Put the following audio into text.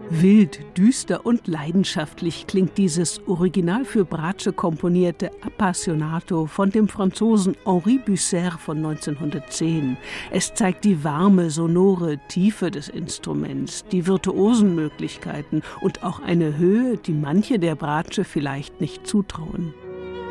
Wild, düster und leidenschaftlich klingt dieses original für Bratsche komponierte Appassionato von dem Franzosen Henri Bucer von 1910. Es zeigt die warme, sonore Tiefe des Instruments, die virtuosen Möglichkeiten und auch eine Höhe, die manche der Bratsche vielleicht nicht zutrauen.